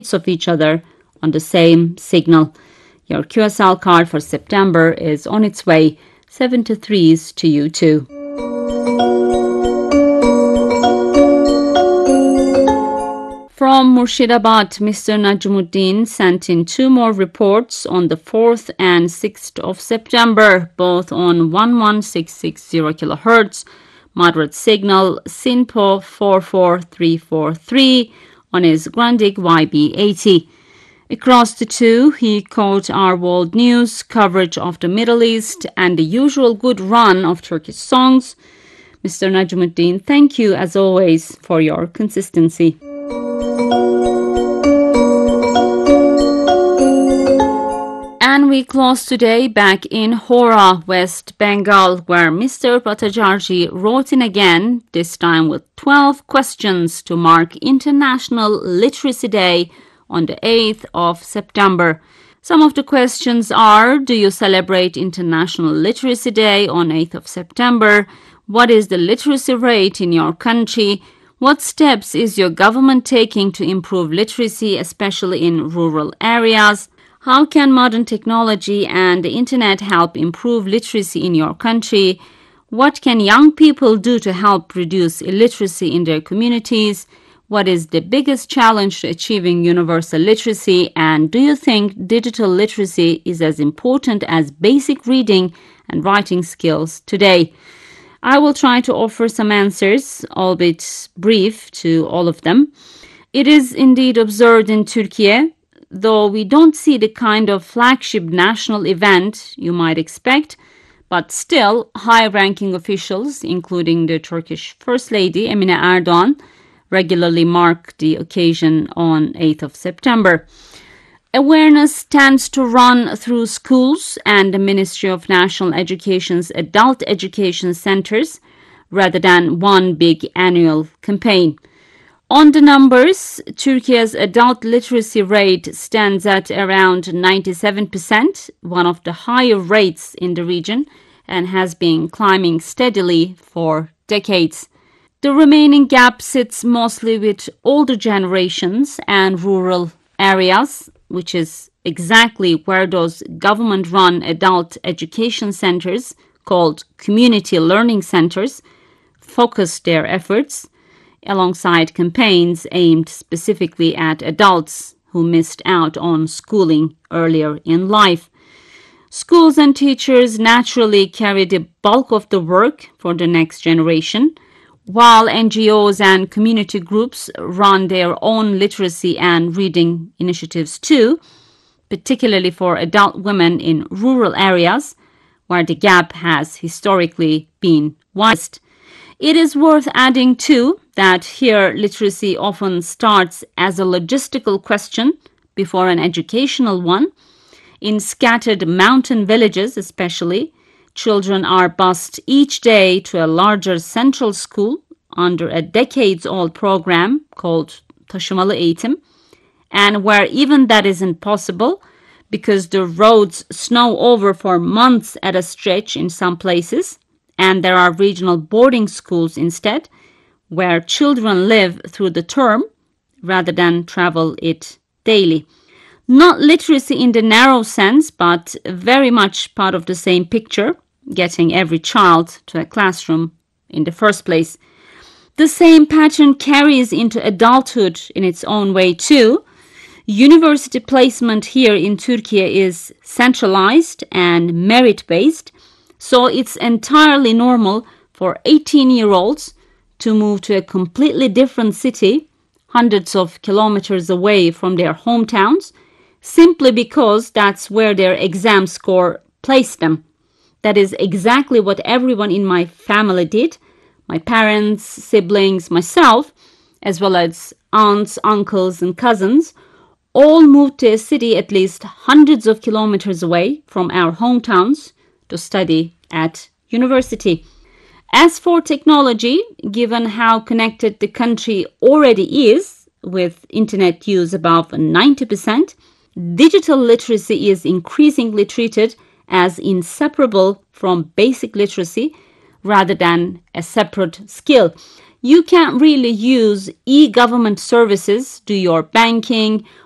of each other on the same signal. Your QSL card for September is on its way. 73s to you too. From Murshidabad, Mr. Najmuddin sent in 2 more reports on the 4th and 6th of September, both on 11660 kHz, moderate signal, SINPO 44343 on his Grundig YB80. Across the 2, he caught our world news, coverage of the Middle East, and the usual good run of Turkish songs. Mr. Najmuddin, thank you as always for your consistency. And we close today back in Hora, West Bengal, where Mr. Bhattacharjee wrote in again, this time with 12 questions to mark International Literacy Day on the 8th of September. Some of the questions are: do you celebrate International Literacy Day on 8th of September? What is the literacy rate in your country? What steps is your government taking to improve literacy, especially in rural areas? How can modern technology and the internet help improve literacy in your country? What can young people do to help reduce illiteracy in their communities? What is the biggest challenge to achieving universal literacy? And do you think digital literacy is as important as basic reading and writing skills today? I will try to offer some answers, albeit brief, to all of them. It is indeed observed in Turkey, though we don't see the kind of flagship national event you might expect, but still high-ranking officials, including the Turkish First Lady Emine Erdoğan, regularly mark the occasion on 8th of September. Awareness tends to run through schools and the Ministry of National Education's adult education centers rather than one big annual campaign. On the numbers, Turkey's adult literacy rate stands at around 97%, one of the higher rates in the region, and has been climbing steadily for decades. The remaining gap sits mostly with older generations and rural areas, which is exactly where those government-run adult education centers, called community learning centers, focus their efforts, alongside campaigns aimed specifically at adults who missed out on schooling earlier in life. Schools and teachers naturally carry the bulk of the work for the next generation, while NGOs and community groups run their own literacy and reading initiatives too, particularly for adult women in rural areas where the gap has historically been widest. It is worth adding too that here literacy often starts as a logistical question before an educational one. In scattered mountain villages especially, children are bused each day to a larger central school under a decades-old program called Taşımalı Eğitim, and where even that isn't possible because the roads snow over for months at a stretch in some places, and there are regional boarding schools instead, where children live through the term rather than travel it daily. Not literacy in the narrow sense, but very much part of the same picture, getting every child to a classroom in the first place. The same pattern carries into adulthood in its own way too. University placement here in Turkey is centralized and merit-based, so it's entirely normal for 18-year-olds to move to a completely different city, hundreds of kilometers away from their hometowns, simply because that's where their exam score placed them. That is exactly what everyone in my family did. My parents, siblings, myself, as well as aunts, uncles, and cousins, all moved to a city at least hundreds of kilometers away from our hometowns to study at university. As for technology, given how connected the country already is, with internet use above 90%, digital literacy is increasingly treated as inseparable from basic literacy rather than a separate skill. You can't really use e-government services, do your banking,